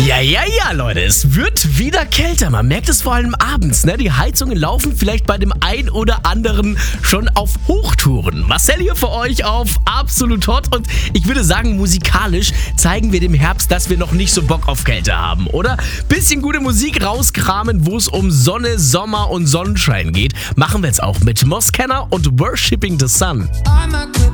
Ja, Leute, es wird wieder kälter. Man merkt es vor allem abends, ne? Die Heizungen laufen vielleicht bei dem ein oder anderen schon auf Hochtouren. Marcel hier für euch auf Absolut Hot und ich würde sagen, musikalisch zeigen wir dem Herbst, dass wir noch nicht so Bock auf Kälte haben, oder? Bisschen gute Musik rauskramen, wo es um Sonne, Sommer und Sonnenschein geht. Machen wir jetzt auch mit Moskenna und Worshipping the Sun. I'm a